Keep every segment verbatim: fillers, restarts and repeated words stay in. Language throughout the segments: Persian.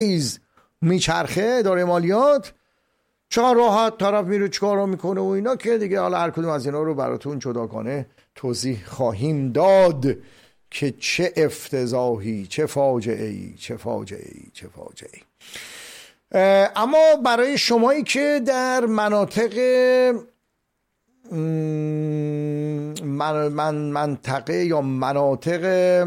میچرخه اداره مالیات، چقدر راحت طرف میره چیکارا میکنه و اینا که دیگه حالا هر کدوم از اینا رو براتون جداگانه توضیح خواهیم داد که چه افتضاحی، چه فاجعه ای، چه فاجعه ای، چه فاجعه ای. اما برای شمایی که در مناطق من من منطقه یا مناطق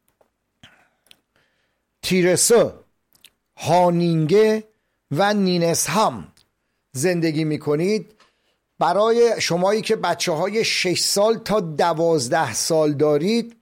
تیرسه، هانینگه و نینسهم زندگی میکنید، برای شمایی که بچه های شش سال تا دوازده سال دارید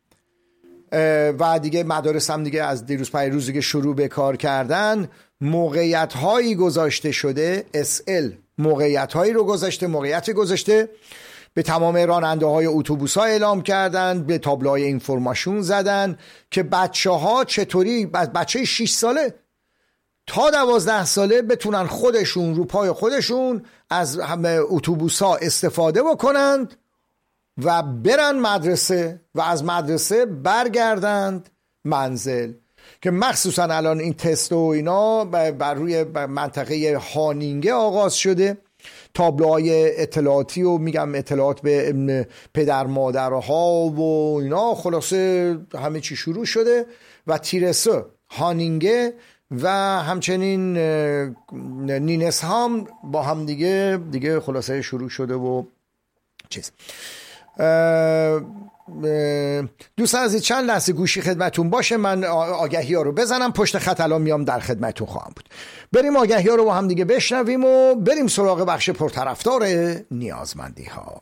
و دیگه مدارس هم دیگه از دیروز پیروز دیگه شروع به کار کردن، موقعیت هایی گذاشته شده، اس ال موقعیت هایی رو گذاشته، موقعیت گذاشته به تمام راننده های اتوبوس ها اعلام کردن، به تابلوهای اینفورماسیون زدن که بچه ها چطوری، بچه شش ساله تا دوازده ساله بتونن خودشون رو پای خودشون از اتوبوس ها استفاده بکنند و برن مدرسه و از مدرسه برگردند منزل. که مخصوصا الان این تست و اینا بر روی منطقه هانینگه آغاز شده، تابلوهای اطلاعاتی و میگم اطلاعات به پدر مادرها و اینا، خلاصه همه چی شروع شده و تیرسه، هانینگه و همچنین نینسهم با هم دیگه دیگه خلاصه شروع شده و چیز. دوستان عزیز چند لحظه گوشی خدمتون باشه، من آگهی ها رو بزنم، پشت خط الان میام در خدمتون خواهم بود. بریم آگهی ها رو با هم دیگه بشنویم و بریم سراغ بخش پرطرفدار نیازمندی ها.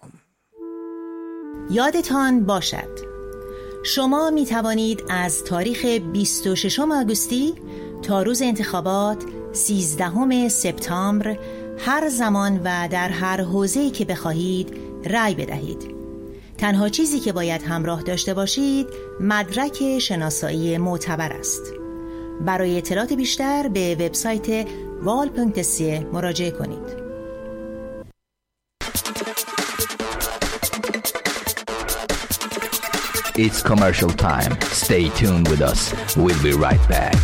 یادتان باشد شما می توانید از تاریخ بیست و ششم آگوستی تا روز انتخابات سیزدهم سپتامبر هر زمان و در هر حوزه‌ای که بخواهید رأی بدهید. تنها چیزی که باید همراه داشته باشید مدرک شناسایی معتبر است. برای اطلاعات بیشتر به وبسایت وال پونکت سی مراجعه کنید. It's commercial time. Stay tuned with us. We'll be right back.